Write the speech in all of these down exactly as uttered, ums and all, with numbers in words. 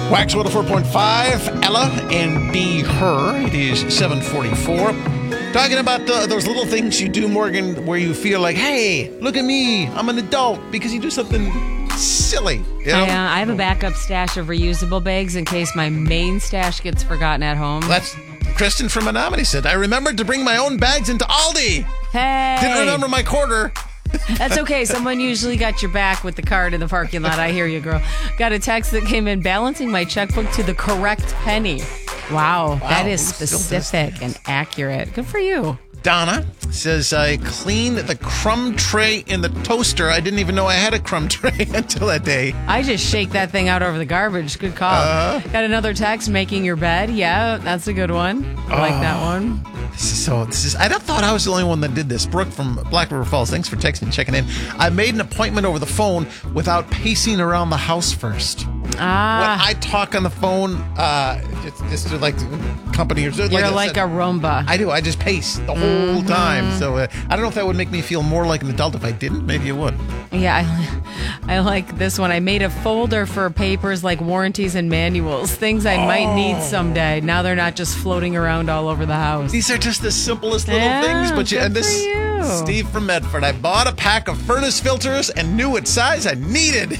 Wax one oh four point five, Ella and Be Her. It is seven forty-four. Talking about uh, those little things you do, Morgan, where you feel like, hey, look at me, I'm an adult, because you do something silly. You know? I, uh, I have a backup stash of reusable bags in case my main stash gets forgotten at home. That's Kristen from Menominee said, I remembered to bring my own bags into Aldi. Hey! Didn't remember my quarter. That's okay. Someone usually got your back with the card in the parking lot. I hear you, girl. Got a text that came in balancing my checkbook to the correct penny. Wow, Wow, that is who still does specific and accurate. Good for you. Donna says, I cleaned the crumb tray in the toaster. I didn't even know I had a crumb tray until that day. I just shake that thing out over the garbage. Good call. Uh, Got another text, making your bed. Yeah, that's a good one. I like that one. This is so, this is, I thought I was the only one that did this. Brooke from Black River Falls, thanks for texting and checking in. I made an appointment over the phone without pacing around the house first. Ah. When I talk on the phone, uh, just, just to like company or something. You're like, like a Roomba. I do. I just pace the whole Mm-hmm. time. So uh, I don't know if that would make me feel more like an adult. If I didn't, maybe it would. Yeah, I, I like this one. I made a folder for papers like warranties and manuals, things I might need someday. Now they're not just floating around all over the house. These are just the simplest little Yeah, things. But you, good and this for you. Steve from Medford. I bought a pack of furnace filters and knew what size I needed.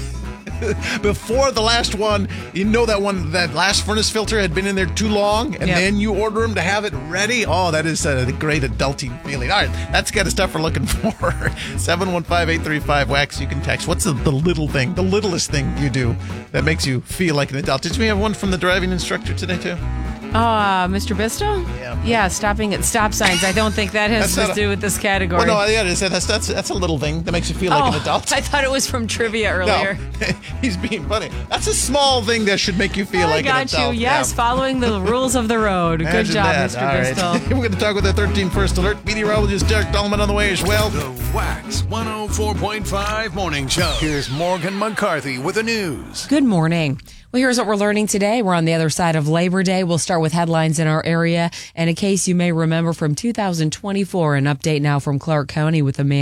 Before the last one, you know that one, that last furnace filter had been in there too long, and Yep. then you order them to have it ready. Oh, that is a great adulting feeling. All right, that's the kind of stuff we're looking for. seven one five, eight three five, wax. You can text. What's the, the little thing, the littlest thing you do that makes you feel like an adult? Did we have one from the driving instructor today, too? Oh, uh, Mister Bisto? Yeah. Yeah, stopping at stop signs. I don't think that has That's to not a- do with this category. Well, no, yeah, that's, that's, that's, that's a little thing that makes you feel oh, like an adult. I thought it was from trivia earlier. No, he's being funny. That's a small thing that should make you feel I like an got adult. you. Yes, Yeah. following the rules of the road. Good Imagine job, that. Mister All right. Bisto. We're going to talk with the thirteen First Alert meteorologist Derek Dahlman on the way as well. The Wax one oh four point five Morning Show. Here's Morgan McCarthy with the news. Good morning. Well, here's what we're learning today. We're on the other side of Labor Day. We'll start with headlines in our area. And a case you may remember from two thousand twenty-four, an update now from Clark County with a man